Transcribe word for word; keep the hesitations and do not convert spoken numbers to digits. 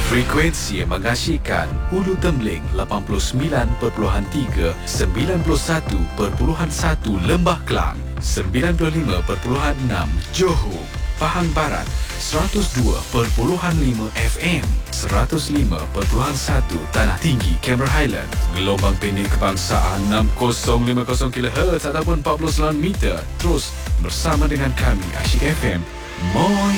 Frekuensi yang mengasyikkan Ulu Temling lapan puluh sembilan perpuluhan tiga, sembilan puluh satu perpuluhan satu Lembah Kelang, sembilan puluh lima perpuluhan enam Johor, Pahang Barat, seratus dua perpuluhan lima F M, seratus lima perpuluhan satu Tanah Tinggi, Cameron Highland, gelombang pendek kebangsaan enam kosong lima kosong kilohertz ataupun empat puluh sembilan meter. Terus bersama dengan kami Asyik F M. Moi